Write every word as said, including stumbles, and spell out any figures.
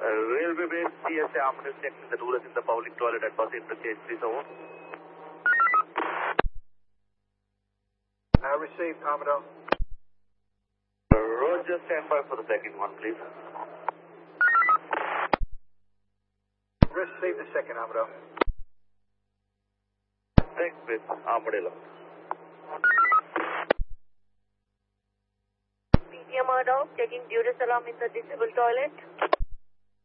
Railway base, C S A Armed is checking the rulers in the public toilet at bus interchange, please over. I received, Commodore. Roger, stand by for the second one, please. Received the second, Commodore. Next with Armadillo. P T M Armadillo, checking Duress alarm in the disabled toilet.